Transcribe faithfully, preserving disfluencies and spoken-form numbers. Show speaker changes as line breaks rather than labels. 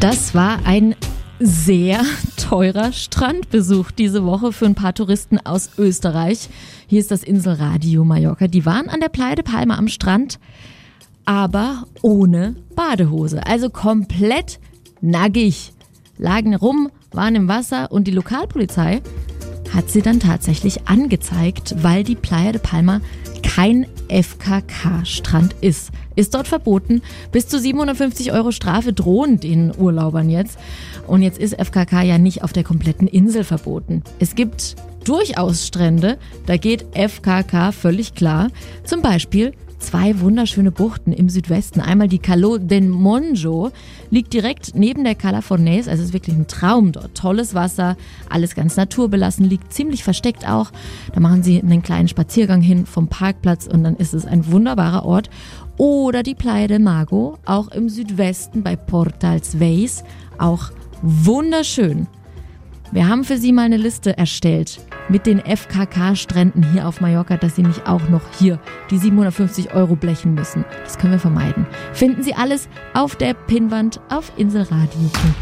Das war ein sehr teurer Strandbesuch diese Woche für ein paar Touristen aus Österreich. Hier ist das Inselradio Mallorca. Die waren an der Playa de Palma am Strand, aber ohne Badehose. Also komplett nackig. Lagen rum, waren im Wasser und die Lokalpolizei hat sie dann tatsächlich angezeigt, weil die Playa de Palma kein F K K-Strand ist. Ist dort verboten. Bis zu siebenhundertfünfzig Euro Strafe drohen den Urlaubern jetzt. Und jetzt ist F K K ja nicht auf der kompletten Insel verboten. Es gibt durchaus Strände, da geht F K K völlig klar. Zum Beispiel zwei wunderschöne Buchten im Südwesten. Einmal die Calo del Monjo, liegt direkt neben der Cala Fornés. Also es ist wirklich ein Traum dort. Tolles Wasser, alles ganz naturbelassen, liegt ziemlich versteckt auch. Da machen Sie einen kleinen Spaziergang hin vom Parkplatz und dann ist es ein wunderbarer Ort. Oder die Playa del Mago, auch im Südwesten bei Portals Veis, auch wunderschön. Wir haben für Sie mal eine Liste erstellt mit den F K K-Stränden hier auf Mallorca, dass Sie nicht auch noch hier die siebenhundertfünfzig Euro blechen müssen. Das können wir vermeiden. Finden Sie alles auf der Pinnwand auf inselradio punkt com.